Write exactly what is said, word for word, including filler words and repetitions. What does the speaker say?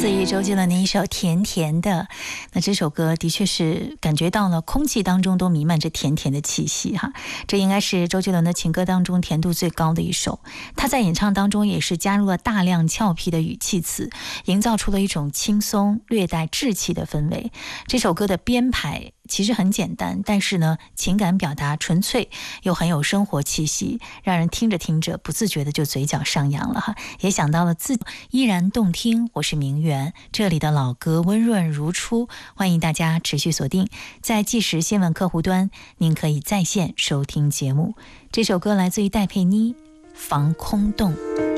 自于周杰伦的一首《甜甜的》，那这首歌的确是感觉到了空气当中都弥漫着甜甜的气息哈。这应该是周杰伦的情歌当中甜度最高的一首。他在演唱当中也是加入了大量俏皮的语气词，营造出了一种轻松略带稚气的氛围。这首歌的编排其实很简单，但是呢，情感表达纯粹又很有生活气息，让人听着听着不自觉的就嘴角上扬了哈，也想到了自己依然动听。我是明媛，这里的老歌温润如初，欢迎大家持续锁定在即时新闻客户端，您可以在线收听节目。这首歌来自于戴佩妮，《防空洞》。